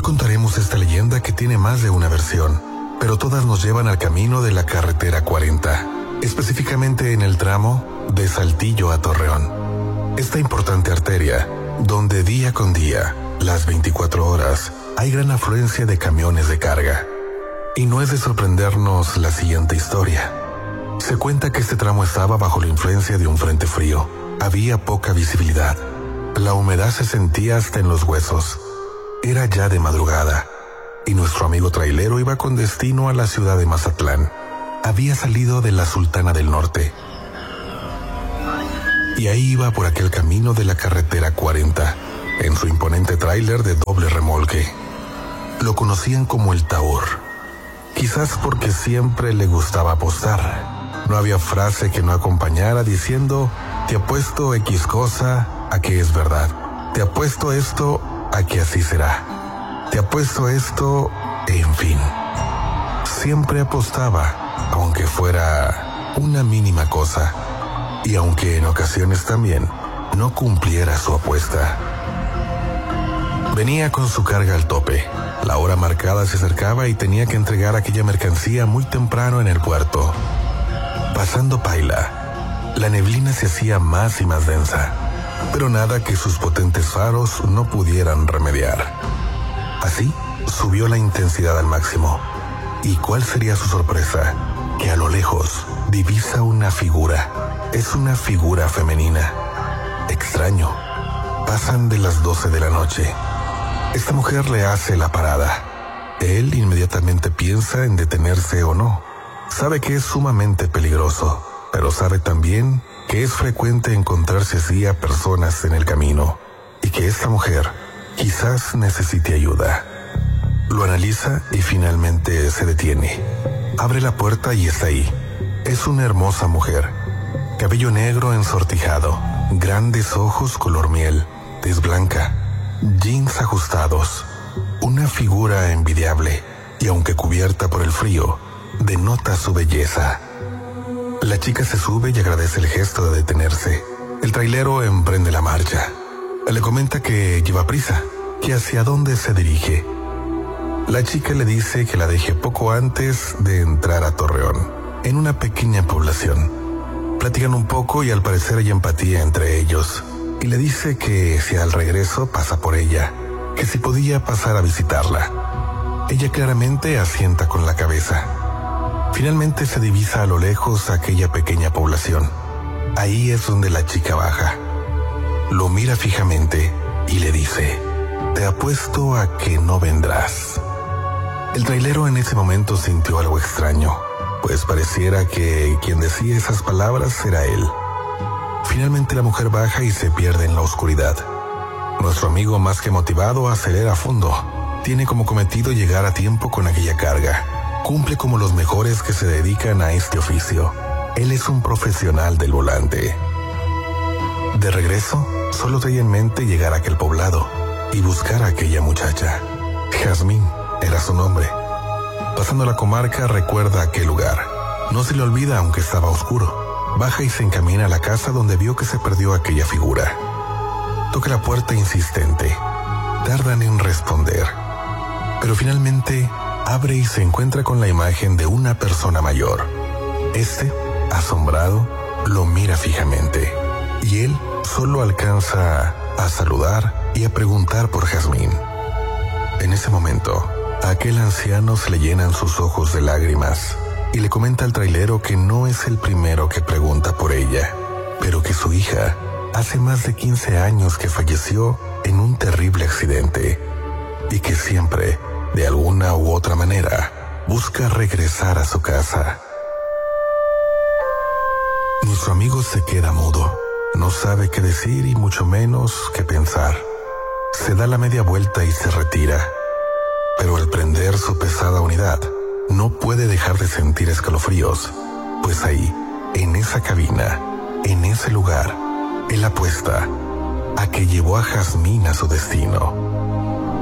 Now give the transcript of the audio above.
contaremos esta leyenda que tiene más de una versión, pero todas nos llevan al camino de la carretera 40, específicamente en el tramo de Saltillo a Torreón. Esta importante arteria, donde día con día, las 24 horas, hay gran afluencia de camiones de carga. Y no es de sorprendernos la siguiente historia. Se cuenta que este tramo estaba bajo la influencia de un frente frío. Había poca visibilidad. La humedad se sentía hasta en los huesos. Era ya de madrugada, y nuestro amigo trailero iba con destino a la ciudad de Mazatlán. Había salido de la Sultana del Norte, y ahí iba por aquel camino de la carretera 40, en su imponente tráiler de doble remolque. Lo conocían como el Taur, quizás porque siempre le gustaba apostar. No había frase que no acompañara diciendo: te apuesto X cosa a que es verdad, te apuesto esto a que así será, te apuesto esto, en fin. Siempre apostaba, aunque fuera una mínima cosa, y aunque en ocasiones también no cumpliera su apuesta. Venía con su carga al tope. La hora marcada se acercaba y tenía que entregar aquella mercancía muy temprano en el puerto. Pasando Paila, la neblina se hacía más y más densa, pero nada que sus potentes faros no pudieran remediar. Así, subió la intensidad al máximo. ¿Y cuál sería su sorpresa? Que a lo lejos divisa una figura. Es una figura femenina. Extraño. Pasan de las 12 de la noche. Esta mujer le hace la parada. Él inmediatamente piensa en detenerse o no. Sabe que es sumamente peligroso, pero sabe también que es frecuente encontrarse así a personas en el camino, y que esta mujer quizás necesite ayuda. Lo analiza y finalmente se detiene. Abre la puerta y está ahí. Es una hermosa mujer. Cabello negro ensortijado, grandes ojos color miel, tez blanca, jeans ajustados, una figura envidiable, y aunque cubierta por el frío, denota su belleza. La chica se sube y agradece el gesto de detenerse. El trailero emprende la marcha. Le comenta que lleva prisa, que hacia dónde se dirige. La chica le dice que la deje poco antes de entrar a Torreón, en una pequeña población. Platican un poco y al parecer hay empatía entre ellos, y le dice que si al regreso pasa por ella, que si podía pasar a visitarla. Ella claramente asienta con la cabeza. Finalmente se divisa a lo lejos aquella pequeña población. Ahí es donde la chica baja. Lo mira fijamente y le dice: te apuesto a que no vendrás. El trailero en ese momento sintió algo extraño, pues pareciera que quien decía esas palabras era él. Finalmente la mujer baja y se pierde en la oscuridad. Nuestro amigo, más que motivado, acelera a fondo. Tiene como cometido llegar a tiempo con aquella carga. Cumple como los mejores que se dedican a este oficio. Él es un profesional del volante. De regreso, solo traía en mente llegar a aquel poblado y buscar a aquella muchacha. Jazmín era su nombre. Pasando la comarca, recuerda aquel lugar. No se le olvida aunque estaba oscuro. Baja y se encamina a la casa donde vio que se perdió aquella figura. Toca la puerta insistente. Tardan en responder, pero finalmente abre y se encuentra con la imagen de una persona mayor. Este, asombrado, lo mira fijamente, y él solo alcanza a saludar y a preguntar por Jazmín. En ese momento, a aquel anciano se le llenan sus ojos de lágrimas, y le comenta al trailero que no es el primero que pregunta por ella, pero que su hija hace más de 15 años que falleció en un terrible accidente, y que siempre, de alguna u otra manera, busca regresar a su casa. Nuestro amigo se queda mudo. No sabe qué decir y mucho menos qué pensar. Se da la media vuelta y se retira. Pero al prender su pesada unidad, no puede dejar de sentir escalofríos, pues ahí, en esa cabina, en ese lugar, él apuesta a que llevó a Jazmín a su destino.